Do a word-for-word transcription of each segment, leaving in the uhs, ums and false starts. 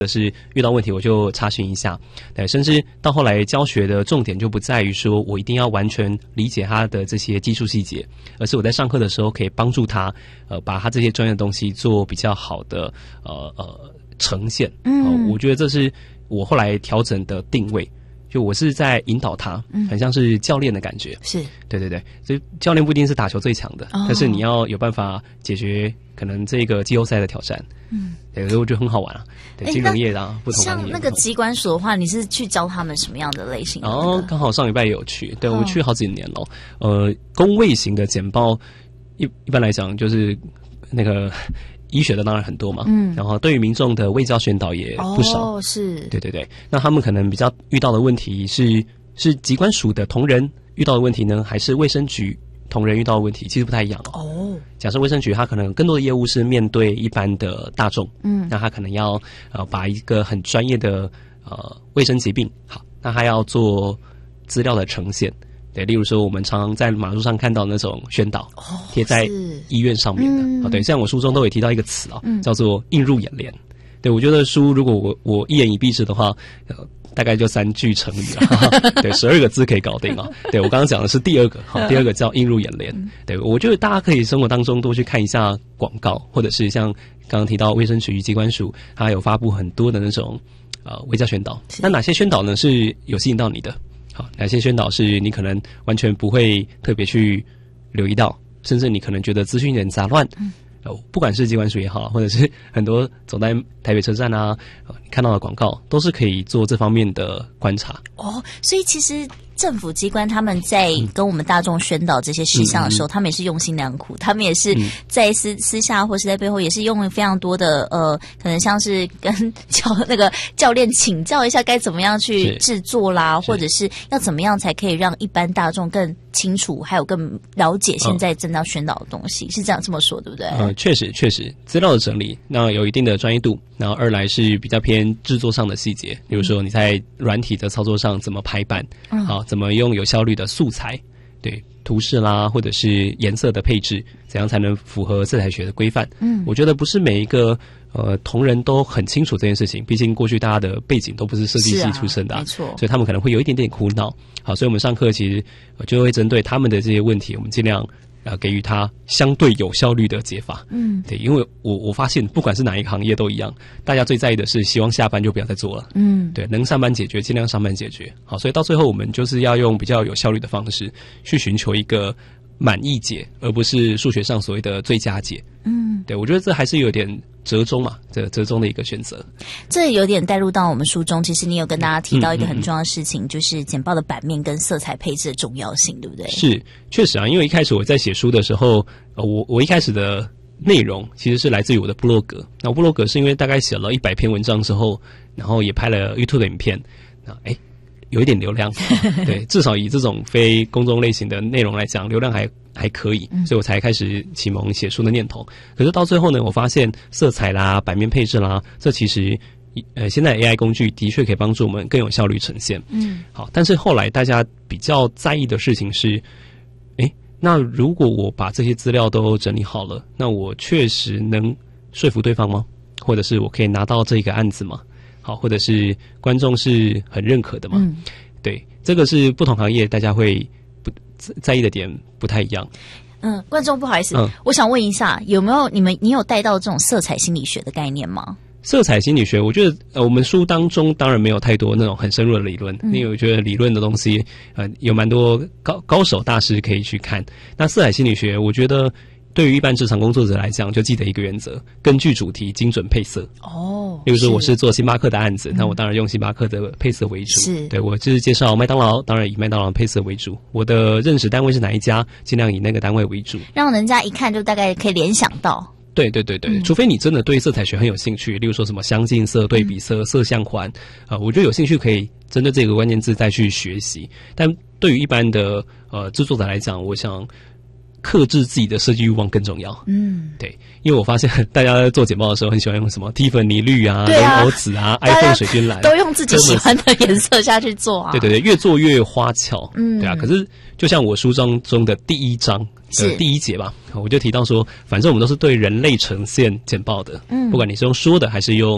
是遇到问题我就查询一下，对，甚至到后来教学的重点就不在于说我一定要完全理解他的这些技术细节，而是我在上课的时候可以帮助他，呃，把他这些专业的东西做比较好的呃呃呈现。嗯、呃，我觉得这是我后来调整的定位。就我是在引导他，很像是教练的感觉。是，对对对，所以教练不一定是打球最强的，哦、但是你要有办法解决可能这个季后赛的挑战。嗯，对，所以我觉得很好玩啊。对，金融业的、啊、不同行业。 像那个机关所的话，你是去教他们什么样的类型的、那个？ 哦，刚好上礼拜也有去，对、哦、我去好几年了。呃，公卫型的简报，一一般来讲就是那个。医学的当然很多嘛，嗯，然后对于民众的卫教宣导也不少， 哦，是， 对对对。那他们可能比较遇到的问题是，是疾管署的同仁遇到的问题呢，还是卫生局同仁遇到的问题？其实不太一样哦。哦，假设卫生局他可能更多的业务是面对一般的大众，嗯，那他可能要呃把一个很专业的呃卫生疾病，好，那他要做资料的呈现。对，例如说我们常常在马路上看到那种宣导贴在医院上面的、嗯哦、对，像我书中都有提到一个词啊、哦嗯，叫做映入眼帘。对，我觉得书如果我我一言以蔽之的话、呃、大概就三句成语了对，十二个字可以搞定啊。对，我刚刚讲的是第二个、哦、第二个叫映入眼帘。对，我觉得大家可以生活当中多去看一下广告，或者是像刚刚提到卫生局机关署它有发布很多的那种呃卫教宣导。那哪些宣导呢是有吸引到你的？好，哪些宣导是你可能完全不会特别去留意到，甚至你可能觉得资讯有点杂乱，嗯，呃，不管是机关署也好，或者是很多走在台北车站啊，呃、你看到的广告，都是可以做这方面的观察。 哦，所以其实政府机关他们在跟我们大众宣导这些事项的时候，嗯、他们也是用心良苦，他们也是在私、嗯、私下或是在背后也是用了非常多的呃，可能像是跟教那个教练请教一下该怎么样去制作啦，或者是要怎么样才可以让一般大众更清楚，还有更了解现在正在宣导的东西，嗯、是这样这么说对不对？ 嗯，确实确实，资料的整理那有一定的专业度，然后二来是比较偏制作上的细节，比如说你在软体的操作上怎么排版，嗯，好。怎么用有效率的素材，对图示啦，或者是颜色的配置，怎样才能符合色彩学的规范？嗯，我觉得不是每一个呃同仁都很清楚这件事情，毕竟过去大家的背景都不是设计系出身的、啊，没错，所以他们可能会有一点点苦恼。好，所以我们上课其实就会针对他们的这些问题，我们尽量呃给予他相对有效率的解法。嗯，对，因为我我发现不管是哪一个行业都一样，大家最在意的是希望下班就不要再做了。嗯，对，能上班解决尽量上班解决。好，所以到最后我们就是要用比较有效率的方式去寻求一个满意解，而不是数学上所谓的最佳解。嗯，对，我觉得这还是有点折中嘛，这折中的一个选择。 这有点带入到我们书中，其实你有跟大家提到一个很重要的事情，嗯嗯嗯就是简报的版面跟色彩配置的重要性，对不对？ 是，确实啊，因为一开始我在写书的时候，呃、我我一开始的内容其实是来自于我的部落格。那我部落格是因为大概写了一百篇文章之后，然后也拍了 YouTube 的影片，那哎。有一点流量，对，至少以这种非公众类型的内容来讲，流量还还可以，所以我才开始启蒙写书的念头。可是到最后呢，我发现色彩啦、版面配置啦，这其实呃现在 A I 工具的确可以帮助我们更有效率呈现。嗯，好，但是后来大家比较在意的事情是，诶，那如果我把这些资料都整理好了，那我确实能说服对方吗？或者是我可以拿到这个案子吗？好，或者是观众是很认可的嘛？嗯，对，这个是不同行业大家会不在意的点不太一样。 嗯，观众不好意思，嗯、我想问一下，有没有你们你有带到这种色彩心理学的概念吗？ 色彩心理学，我觉得呃，我们书当中当然没有太多那种很深入的理论，嗯、因为我觉得理论的东西呃有蛮多高高手大师可以去看。那色彩心理学，我觉得。对于一般职场工作者来讲，就记得一个原则：根据主题精准配色。哦，例如说我是做星巴克的案子，那我当然用星巴克的配色为主。是，对，我就是介绍麦当劳，当然以麦当劳配色为主。我的认识单位是哪一家，尽量以那个单位为主， 让人家一看就大概可以联想到。 对对对对、嗯，除非你真的对色彩学很有兴趣，例如说什么相近色、对比色、色相环，啊、呃，我觉得有兴趣可以针对这个关键字再去学习。但对于一般的呃制作者来讲，我想。克制自己的设计欲望更重要。嗯，对，因为我发现大家做简报的时候很喜欢用什么蒂芙尼绿啊、人偶紫啊、iPhone 水晶蓝， 都用自己喜欢的颜色下去做啊。 对对对，越做越花俏。嗯，对啊。可是就像我书章中的第一章的第一节吧，我就提到说，反正我们都是对人类呈现简报的，嗯，不管你是用说的还是用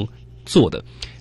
做的。